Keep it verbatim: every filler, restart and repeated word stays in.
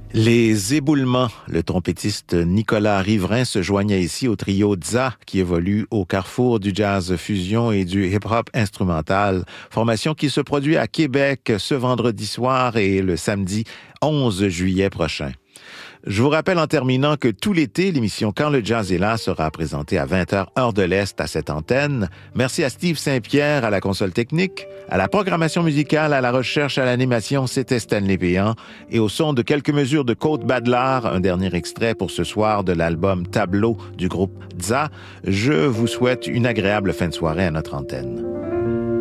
Les Éboulements, le trompettiste Nicolas Riverain se joignait ici au trio Dza qui évolue au carrefour du jazz fusion et du hip-hop instrumental, formation qui se produit à Québec ce vendredi soir et le samedi onze juillet prochain. Je vous rappelle en terminant que tout l'été, l'émission Quand le jazz est là sera présentée à vingt heures heure de l'Est à cette antenne. Merci à Steve Saint-Pierre à la console technique, à la programmation musicale, à la recherche, à l'animation, c'était Stanley Péan. Et au son de quelques mesures de Côte Badelard, un dernier extrait pour ce soir de l'album Tableau du groupe Dza, je vous souhaite une agréable fin de soirée à notre antenne.